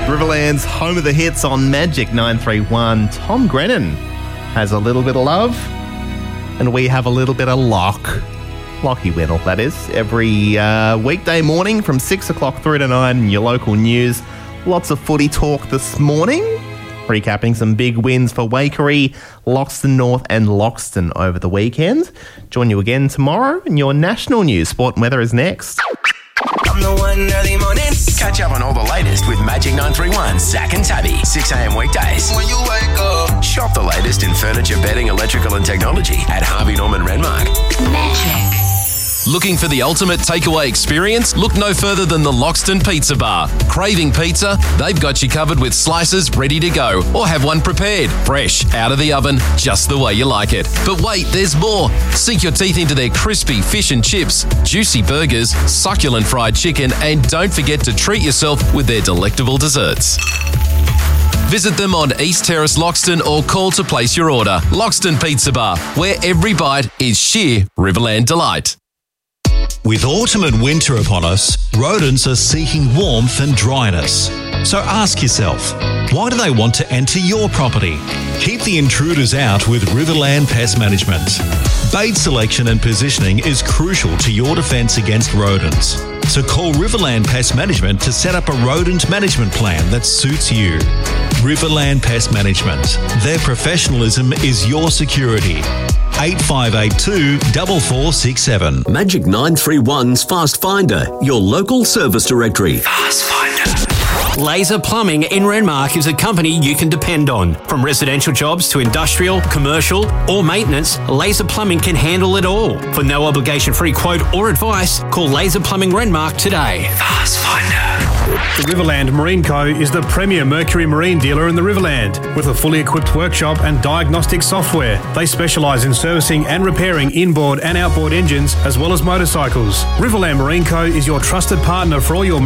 Riverland's home of the hits on Magic 931. Tom Grennan has a little bit of love, and we have a little bit of Lockie Wennell, that is. Every weekday morning from 6 o'clock through to 9 in your local news. Lots of footy talk this morning. Recapping some big wins for Waikerie, Loxton North and Loxton over the weekend. Join you again tomorrow in your national news. Sport and weather is next. I'm the one early mornings. Catch up on all the latest with Magic 931, Zach and Tabby, 6 a.m. weekdays. When you wake up. Shop the latest in furniture, bedding, electrical and technology at Harvey Norman Renmark. Magic. Looking for the ultimate takeaway experience? Look no further than the Loxton Pizza Bar. Craving pizza? They've got you covered with slices ready to go, or have one prepared, fresh, out of the oven, just the way you like it. But wait, there's more. Sink your teeth into their crispy fish and chips, juicy burgers, succulent fried chicken, and don't forget to treat yourself with their delectable desserts. Visit them on East Terrace, Loxton, or call to place your order. Loxton Pizza Bar, where every bite is sheer Riverland delight. With autumn and winter upon us, rodents are seeking warmth and dryness. So ask yourself, why do they want to enter your property? Keep the intruders out with Riverland Pest Management. Bait selection and positioning is crucial to your defence against rodents. So call Riverland Pest Management to set up a rodent management plan that suits you. Riverland Pest Management. Their professionalism is your security. 8582 4467. Magic 931's Fast Finder, your local service directory. Fast Finder. Laser Plumbing in Renmark is a company you can depend on. From residential jobs to industrial, commercial, or maintenance, Laser Plumbing can handle it all. For no obligation-free quote or advice, call Laser Plumbing Renmark today. Fast Finder. The Riverland Marine Co. is the premier Mercury Marine dealer in the Riverland. With a fully equipped workshop and diagnostic software, they specialise in servicing and repairing inboard and outboard engines as well as motorcycles. Riverland Marine Co. is your trusted partner for all your